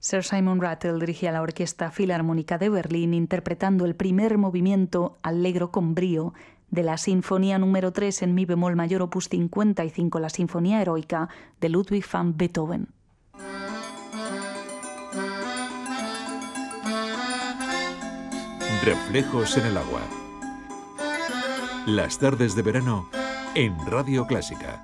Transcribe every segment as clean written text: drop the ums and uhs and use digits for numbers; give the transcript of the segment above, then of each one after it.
Sir Simon Rattle dirigía la Orquesta Filarmónica de Berlín interpretando el primer movimiento allegro con brío de la Sinfonía número 3 en mi bemol mayor opus 55, la Sinfonía Heroica de Ludwig van Beethoven. Reflejos en el agua. Las tardes de verano en Radio Clásica.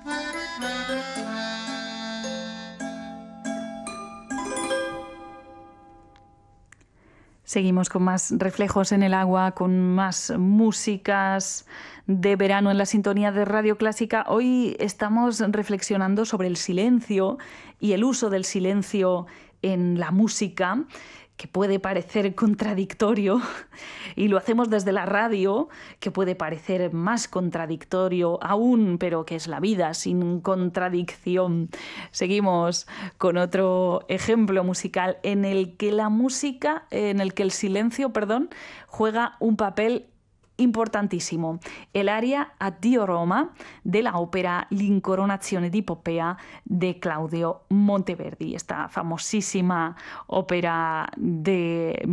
Seguimos con más reflejos en el agua, con más músicas de verano en la sintonía de Radio Clásica. Hoy estamos reflexionando sobre el silencio y el uso del silencio en la música, que puede parecer contradictorio, y lo hacemos desde la radio, que puede parecer más contradictorio aún, pero que es la vida sin contradicción. Seguimos con otro ejemplo musical en el que el silencio, juega un papel importantísimo. El aria Addio Roma de la ópera L'Incoronazione di Poppea de Claudio Monteverdi, esta famosísima ópera de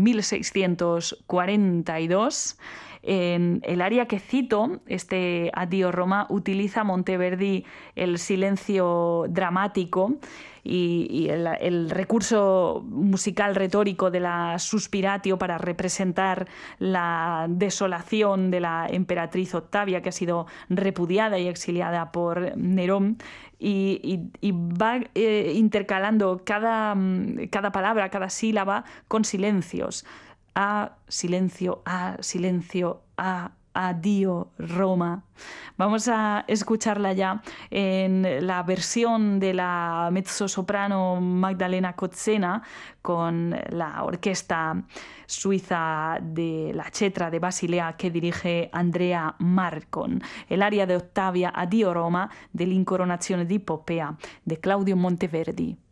1642. En el aria que cito, este Addio Roma, utiliza Monteverdi el silencio dramático y el recurso musical retórico de la suspiratio para representar la desolación de la emperatriz Octavia, que ha sido repudiada y exiliada por Nerón, y va intercalando cada palabra, cada sílaba con silencios. A, silencio, Addio Roma. Vamos a escucharla ya en la versión de la mezzosoprano Magdalena Kotzena con la orquesta suiza de la Cetra de Basilea que dirige Andrea Marcon. El aria de Octavia Addio Roma de L'Incoronazione di Poppea de Claudio Monteverdi.